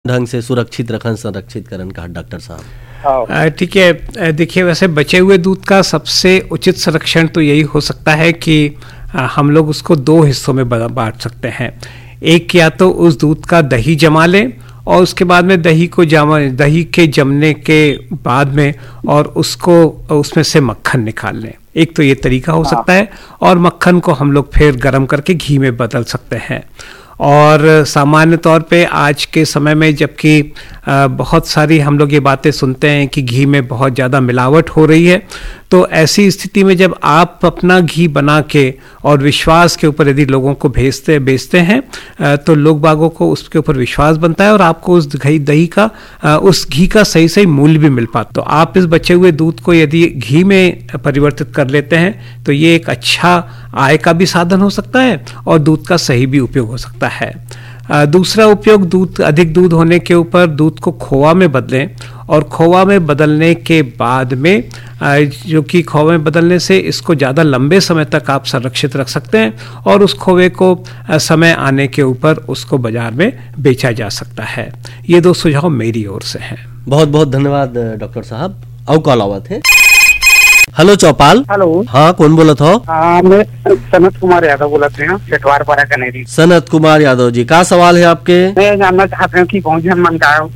ढंग से सुरक्षित रखन संरक्षित करन का डॉक्टर साहब? ठीक है, देखिए वैसे बचे हुए दूध का सबसे उचित संरक्षण तो यही हो सकता है कि हम लोग उसको 2 हिस्सों में बांट सकते हैं। एक, या तो उस दूध का दही जमा लें और उसके बाद में दही के जमने के बाद में और उसको उसमें से मक्खन निकाल लें। एक तो ये तरीका हो सकता है, और मक्खन को हम लोग फिर गर्म करके घी में बदल सकते हैं। और सामान्य तौर पे आज के समय में जबकि बहुत सारी हम लोग ये बातें सुनते हैं कि घी में बहुत ज़्यादा मिलावट हो रही है, तो ऐसी स्थिति में जब आप अपना घी बना के और विश्वास के ऊपर यदि लोगों को बेचते हैं तो लोग बागों को उसके ऊपर विश्वास बनता है और आपको उस दही का उस घी का सही मूल्य भी मिल पाता। तो आप इस बचे हुए दूध को यदि घी में परिवर्तित कर लेते हैं तो ये एक अच्छा आय का भी साधन हो सकता है और दूध का सही भी उपयोग हो सकता है। दूसरा उपयोग, अधिक दूध होने के ऊपर दूध को खोआ में बदलें, और खोआ में बदलने के बाद में जो कि खोआ में बदलने से इसको ज़्यादा लंबे समय तक आप संरक्षित रख सकते हैं और उस खोए को समय आने के ऊपर उसको बाजार में बेचा जा सकता है। ये 2 सुझाव मेरी ओर से हैं। बहुत बहुत धन्यवाद डॉक्टर साहब। और कॉल आवत है। हेलो चौपाल। हेलो, हाँ कौन बोलत हो? मैं सनत कुमार यादव बोलते हैं, चटवारपाड़ा कनेरी। सनत कुमार यादव जी, क्या सवाल है आपके? मैं जानना चाहते हैं कि बहुत जन मन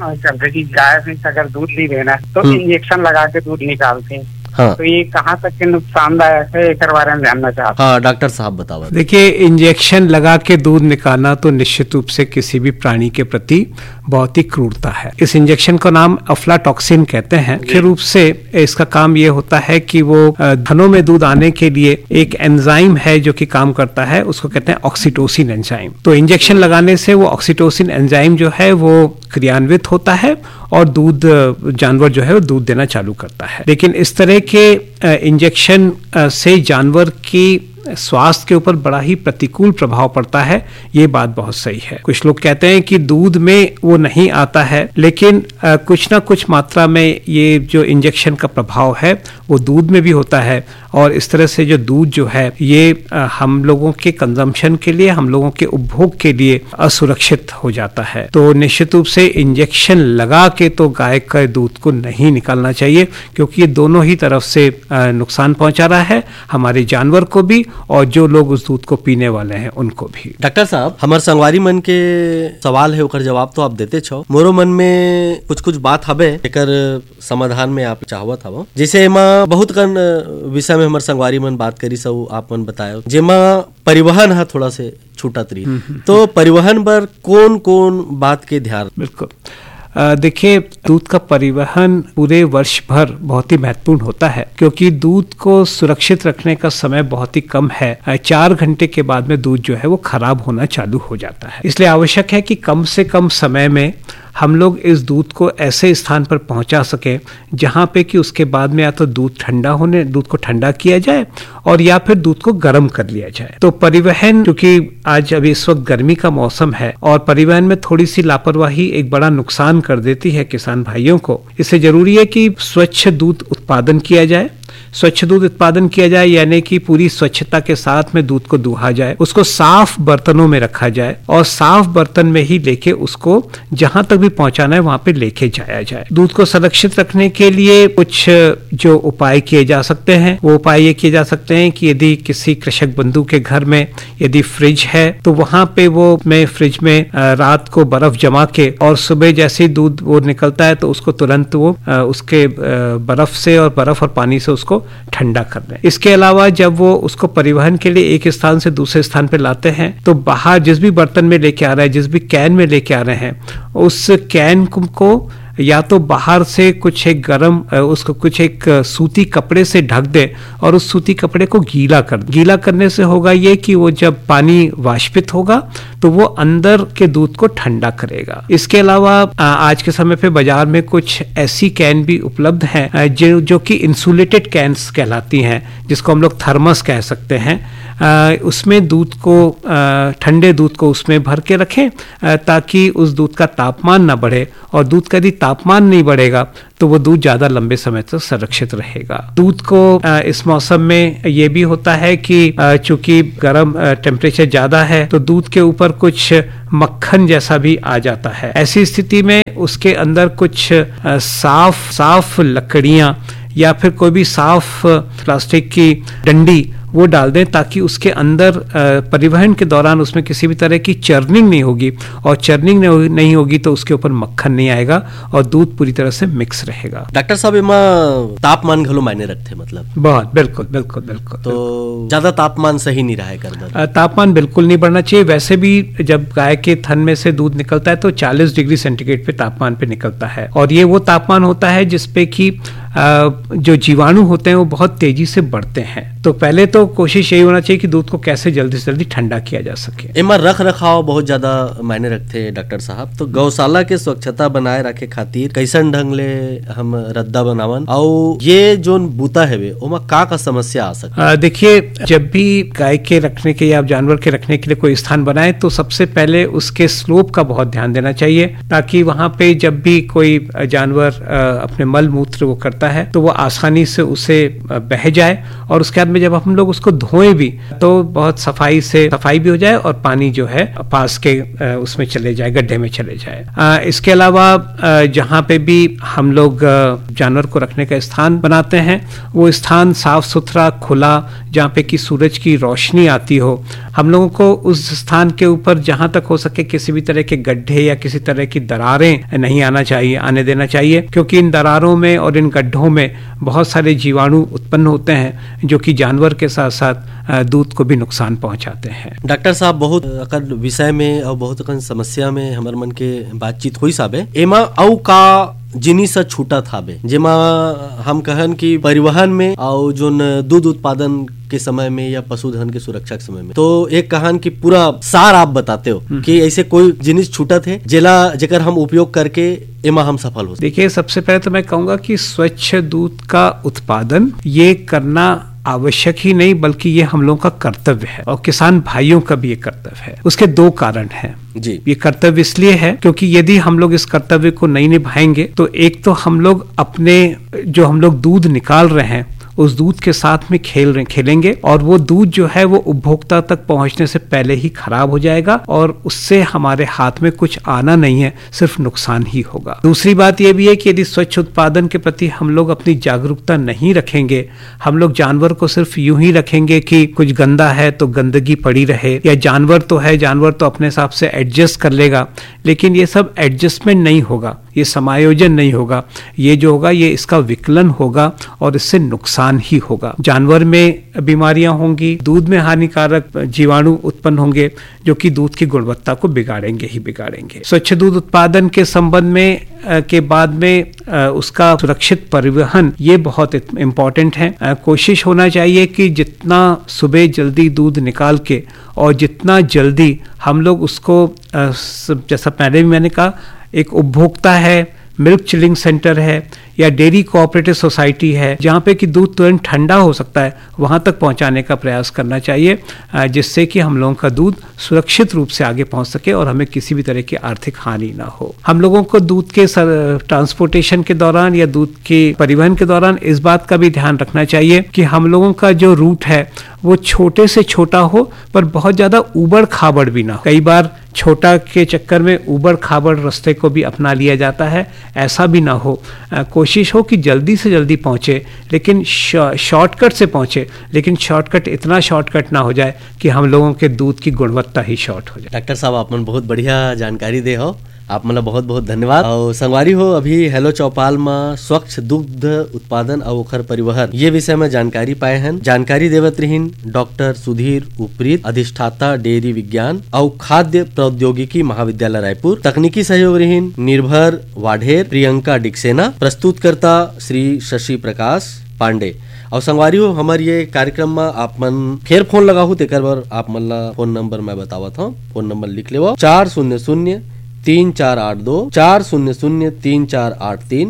गाय से अगर दूध ली देना तो इंजेक्शन लगा के दूध निकालते हैं, हाँ, तो ये कहाँ तक के नुकसानदायक है, एक बारे में जानना चाहते हैं। हाँ डॉक्टर साहब बताओ। देखिए, इंजेक्शन लगा के दूध निकालना तो निश्चित रूप से किसी भी प्राणी के प्रति बहुत ही क्रूरता है। इस इंजेक्शन का नाम अफ्लाटॉक्सिन कहते हैं। मुख्य रूप से इसका काम ये होता है कि वो धनों में दूध आने के लिए एक एंजाइम है जो कि काम करता है, उसको कहते हैं ऑक्सीटोसिन एंजाइम। तो इंजेक्शन लगाने से वो ऑक्सीटोसिन एंजाइम जो है वो क्रियान्वित होता है और जानवर जो है वो दूध देना चालू करता है। लेकिन इस तरह के इंजेक्शन से जानवर की स्वास्थ्य के ऊपर बड़ा ही प्रतिकूल प्रभाव पड़ता है, ये बात बहुत सही है। कुछ लोग कहते हैं कि दूध में वो नहीं आता है, लेकिन कुछ ना कुछ मात्रा में ये जो इंजेक्शन का प्रभाव है वो दूध में भी होता है, और इस तरह से जो दूध जो है ये हम लोगों के कंजम्पशन के लिए, हम लोगों के उपभोग के लिए असुरक्षित हो जाता है। तो निश्चित रूप से इंजेक्शन लगा के तो गाय का दूध को नहीं निकालना चाहिए, क्योंकि ये दोनों ही तरफ से नुकसान पहुंचा रहा है, हमारे जानवर को भी और जो लोग उस दूध को पीने वाले हैं उनको भी। डॉक्टर साहब, हमारे संगवारी मन के सवाल है, ओकर जवाब तो आप देते छो। मोरो मन में कुछ बात हबे, एकर समाधान में आप चाहवत हवो। जैसे एमा बहुत कन विषय में हमारे संगवारी मन बात करी, सब आप मन बतायो। जेमा परिवहन है थोड़ा से छूटत रही, तो परिवहन पर कौन बात के ध्यान? बिल्कुल, देखिए, दूध का परिवहन पूरे वर्ष भर बहुत ही महत्वपूर्ण होता है, क्योंकि दूध को सुरक्षित रखने का समय बहुत ही कम है। 4 घंटे के बाद में दूध जो है वो खराब होना चालू हो जाता है। इसलिए आवश्यक है कि कम से कम समय में हम लोग इस दूध को ऐसे स्थान पर पहुंचा सके जहां पे कि उसके बाद में या तो दूध को ठंडा किया जाए और या फिर दूध को गर्म कर लिया जाए। तो परिवहन, क्योंकि आज अभी इस वक्त गर्मी का मौसम है और परिवहन में थोड़ी सी लापरवाही एक बड़ा नुकसान कर देती है किसान भाइयों को। इससे जरूरी है कि स्वच्छ दूध उत्पादन किया जाए। स्वच्छ दूध उत्पादन किया जाए यानी कि पूरी स्वच्छता के साथ में दूध को दुहा जाए, उसको साफ बर्तनों में रखा जाए और साफ बर्तन में ही लेके उसको जहां तक भी पहुंचाना है वहां पे लेके जाया जाए। दूध को सुरक्षित रखने के लिए कुछ जो उपाय किए जा सकते हैं, वो उपाय ये किए जा सकते हैं कि यदि किसी कृषक बंधु के घर में यदि फ्रिज है तो वहां पे फ्रिज में रात को बर्फ जमा के और सुबह जैसे ही दूध वो निकलता है तो उसको तुरंत वो उसके बर्फ और पानी से उसको ठंडा कर दें। इसके अलावा जब वो उसको परिवहन के लिए एक स्थान से दूसरे स्थान पर लाते हैं तो बाहर जिस भी बर्तन में लेके आ रहे हैं, जिस भी कैन में लेके आ रहे हैं, उस कैन को या तो बाहर से कुछ एक सूती कपड़े से ढक दे और उस सूती कपड़े को गीला करने से होगा ये कि वो जब पानी वाष्पित होगा तो वो अंदर के दूध को ठंडा करेगा। इसके अलावा आज के समय पे बाजार में कुछ ऐसी कैन भी उपलब्ध हैं जो कि इंसुलेटेड कैन्स कहलाती हैं, जिसको हम लोग थर्मस कह सकते हैं। उसमें ठंडे दूध को उसमें भर के रखें ताकि उस दूध का तापमान ना बढ़े, और दूध का यदि तापमान नहीं बढ़ेगा तो वो दूध ज्यादा लंबे समय तक संरक्षित रहेगा। दूध को इस मौसम में ये भी होता है कि चूंकि गर्म टेम्परेचर ज्यादा है तो दूध के ऊपर कुछ मक्खन जैसा भी आ जाता है। ऐसी स्थिति में उसके अंदर कुछ साफ लकड़ियां या फिर कोई भी साफ प्लास्टिक की डंडी वो डाल दें, ताकि उसके अंदर परिवहन के दौरान उसमें किसी भी तरह की चर्निंग नहीं होगी, और चर्निंग नहीं होगी तो उसके ऊपर मक्खन नहीं आएगा और दूध पूरी तरह से मिक्स रहेगा। डॉक्टर साहब, इमा तापमान घलो मायने रखते मतलब बहुत बिल्कुल बिल्कुल बिल्कुल। तो ज्यादा तापमान सही नहीं रहा है कर तापमान बिल्कुल नहीं बढ़ना चाहिए। वैसे भी जब गाय के थन में से दूध निकलता है तो 40 डिग्री सेंटीग्रेड पे तापमान पे निकलता है, और ये वो तापमान होता है जिसपे कि जो जीवाणु होते हैं वो बहुत तेजी से बढ़ते हैं। तो पहले तो कोशिश यही होना चाहिए कि दूध को कैसे जल्दी से जल्दी ठंडा किया जा सके। इमा रख रखाव बहुत ज्यादा मायने रखते हैं डॉक्टर साहब। तो गौशाला के स्वच्छता बनाए रखे खातिर कैसन ढंग ले हम रद्दा बनावन, और ये जो बूता है ओमा का समस्या आ सकता? देखिए, जब भी गाय के रखने के या जानवर के रखने के लिए कोई स्थान बनाए तो सबसे पहले उसके स्लोप का बहुत ध्यान देना चाहिए, ताकि वहां पे जब भी कोई जानवर अपने मल मूत्र वो करता है तो वो आसानी से उसे बह जाए, और उसके बाद में जब हम लोग उसको धोएं भी तो बहुत सफाई भी हो जाए और पानी जो है पास के उसमें चले जाए, गड्ढे में चले जाए। इसके अलावा जहाँ पे भी हम लोग जानवर को रखने का स्थान बनाते हैं वो स्थान साफ सुथरा खुला, जहाँ पे कि सूरज की रोशनी आती हो। हम लोगों को उस स्थान के ऊपर जहां तक हो सके किसी भी तरह के गड्ढे या किसी तरह की दरारें नहीं आने देना चाहिए, क्योंकि इन दरारों में और इन गड्ढों में बहुत सारे जीवाणु उत्पन्न होते हैं जो कि जानवर के साथ साथ दूध को भी नुकसान पहुंचाते हैं। डॉक्टर साहब, बहुत अकन विषय में और बहुत अकन समस्या में हमार मन के बातचीत हुई साबे, एमा औ का जिनिस छूटा थाबे जेमा हम कहन कि परिवहन में और जो दूध उत्पादन के समय में या पशुधन के सुरक्षा के समय में, तो एक कहन कि पूरा सार आप बताते हो कि ऐसे कोई जिनिस छूटा थे जेकर हम उपयोग करके एमा हम सफल हो। देखिए, सबसे पहले तो मैं कहूंगा कि स्वच्छ दूध का उत्पादन ये करना आवश्यक ही नहीं बल्कि ये हम लोगों का कर्तव्य है, और किसान भाइयों का भी ये कर्तव्य है। उसके दो कारण हैं जी। ये कर्तव्य इसलिए है क्योंकि यदि हम लोग इस कर्तव्य को नहीं निभाएंगे तो एक तो हम लोग अपने जो हम लोग दूध निकाल रहे हैं उस दूध के साथ में खेलेंगे, और वो दूध जो है वो उपभोक्ता तक पहुंचने से पहले ही खराब हो जाएगा, और उससे हमारे हाथ में कुछ आना नहीं है, सिर्फ नुकसान ही होगा। दूसरी बात ये भी है कि यदि स्वच्छ उत्पादन के प्रति हम लोग अपनी जागरूकता नहीं रखेंगे, हम लोग जानवर को सिर्फ यूं ही रखेंगे कि कुछ गंदा है तो गंदगी पड़ी रहे, या जानवर तो है, जानवर तो अपने हिसाब से एडजस्ट कर लेगा, लेकिन ये सब एडजस्टमेंट नहीं होगा, ये समायोजन नहीं होगा। ये जो होगा ये इसका विकलन होगा और इससे नुकसान ही होगा। जानवर में बीमारियां होंगी, दूध में हानिकारक जीवाणु उत्पन्न होंगे जो कि दूध की गुणवत्ता को बिगाड़ेंगे ही बिगाड़ेंगे। स्वच्छ दूध उत्पादन के संबंध में के बाद में उसका सुरक्षित परिवहन ये बहुत इम्पोर्टेंट है। कोशिश होना चाहिए कि जितना सुबह जल्दी दूध निकाल के और जितना जल्दी हम लोग उसको जैसा पहले भी मैंने कहा, एक उपभोक्ता है, मिल्क चिलिंग सेंटर है या डेयरी कोऑपरेटिव सोसाइटी है जहाँ पे कि दूध तुरंत ठंडा हो सकता है, वहाँ तक पहुँचाने का प्रयास करना चाहिए, जिससे कि हम लोगों का दूध सुरक्षित रूप से आगे पहुँच सके और हमें किसी भी तरह की आर्थिक हानि ना हो। हम लोगों को दूध के ट्रांसपोर्टेशन के दौरान या दूध के परिवहन के दौरान इस बात का भी ध्यान रखना चाहिए कि हम लोगों का जो रूट है वो छोटे से छोटा हो पर बहुत ज़्यादा ऊबड़ खाबड़ भी ना हो। कई बार छोटा के चक्कर में ऊबड़ खाबड़ रास्ते को भी अपना लिया जाता है, ऐसा भी ना हो। कोशिश हो कि जल्दी से जल्दी पहुँचे, लेकिन शॉर्टकट से पहुँचे, लेकिन शॉर्टकट इतना शॉर्टकट ना हो जाए कि हम लोगों के दूध की गुणवत्ता ही शॉर्ट हो जाए। डॉक्टर साहब, आप मन बहुत बढ़िया जानकारी दे हो, आप मतलब बहुत बहुत धन्यवाद। और संगवारी हो, अभी हेलो चौपाल में स्वच्छ दुग्ध उत्पादन और ओखर परिवहन ये विषय में जानकारी पाए हैं। जानकारी देवत रहीन डॉक्टर सुधीर उपरीत, अधिष्ठाता डेयरी विज्ञान और खाद्य प्रौद्योगिकी महाविद्यालय रायपुर। तकनीकी सहयोग रहीन निर्भर वाढेर, प्रियंका डिक्सेना। प्रस्तुतकर्ता श्री शशि प्रकाश पांडे। और संगवारी हो, हमारे ये कार्यक्रम में आप मन फिर फोन लगा हो तेकर बार आप मन ला फोन नंबर मैं बतावत हूँ। फोन नंबर लिख ले 400-3482 400-3483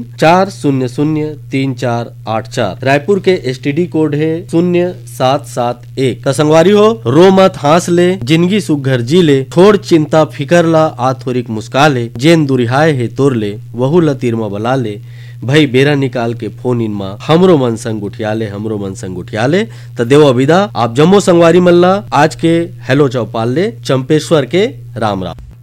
400-3484। रायपुर के STD कोड है 0771। तो संगवारी हो, रो मत हांस ले, जिंदगी सुघर जी ले, थोड़ चिंता फिकर ला आथोरिक मुस्का ले, जेन दुरिहाए है तोर ले, वहु ला तीरमा बला ले, भाई बेरा निकाल के फोन इन मा हमरो मन संग उठियाले, हमरो मन संग उठियाले। तो देव अविदा आप जम्मो संगवारी मल्ला आज के हेलो चौपाल ले चंपेश्वर के राम राम।